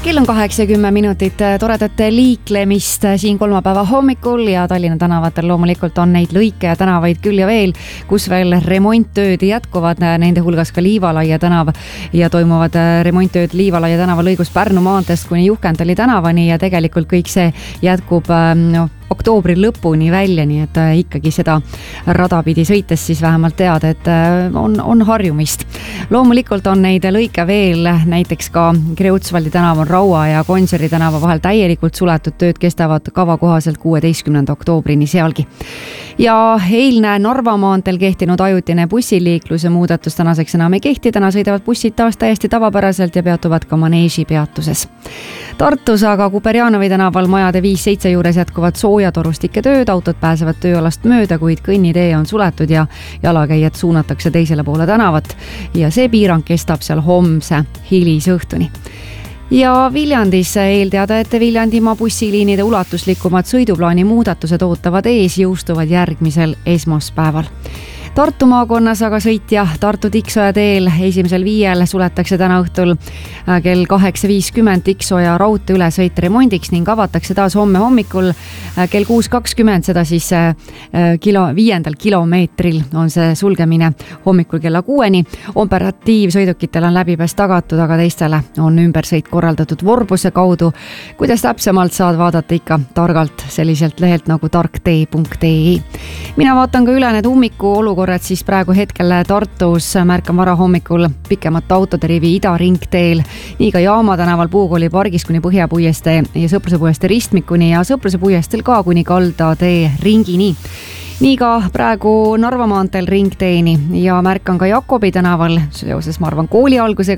Kell on 8:10, toredat liiklemist siin kolmapäeva hommikul ja Tallinna tänavatel loomulikult on neid lõike ja tänavaid küll ja veel, kus veel remonttööd jätkuvad, nende hulgas ka Liivalaia tänav ja toimuvad remonttööd Liivalaia tänava lõigus Pärnu maanteest kuni Juhkendali tänavani ja tegelikult kõik see jätkub oktoobri lõpuni välja, nii et ikkagi seda rada pidi sõites siis vähemalt teada, et on harjumist. Loomulikult on neid lõike veel, näiteks ka Kreutzwaldi tänav on Raua ja Gonsiori tänava vahel täielikult suletud, tööd kestavad kava kohaselt 16. oktoobrini sealgi. Ja eilne Narva maanteel kehtinud ajutine bussiliikluse muudatus tänaseks enam ei kehti, täna sõidavad bussid taas täiesti tavapäraselt ja peatuvad ka Maneesi peatuses. Tartus aga Kuperjanovi tänaval majade 5-7 juures jätkuvad soojatorustike tööd, autod pääsevad tööalast mööda, kuid kõnnitee on suletud ja jalakäijad suunatakse teisele poole tänavat ja see piirang kestab seal homse hilisõhtuni. Ja Viljandis eelteada, et Viljandimaa bussiliinide ulatuslikumad sõiduplaani muudatused ootavad ees, jõustuvad järgmisel esmaspäeval. Tartu maakonnas aga sõitja Tartu Tiksoja teel esimesel 5 suletakse täna õhtul kell 8:50 Tiksoja raudtee ülesõit remondiks ning avatakse taas homme hommikul kell 6:20, seda siis 5. kilomeetril on see sulgemine hommikul kella 6-ni. Operatiivsõidukitele on läbipääs tagatud, aga teistele on ümbersõit korraldatud Vorbuse kaudu. Kuidas täpsemalt saad vaadata ikka targalt selliselt lehelt nagu tarktee.ee. Mina vaatan ka üle need ummiku olukorrad siis praegu hetkel Tartus, märkan varahommikul pikemat autode rivi Ida ringteel, nii ka Jaama tänaval Puukooli pargis kuni Põhjapuiestee ja Sõpruse puiestee ristmikuni ja Sõpruse puiesteel ka kuni Kaldatee ringini. Nii ka praegu Narva maanteel ringteeni ja märkan ka Jakobi tänaval seoses, ma arvan, kooli algusega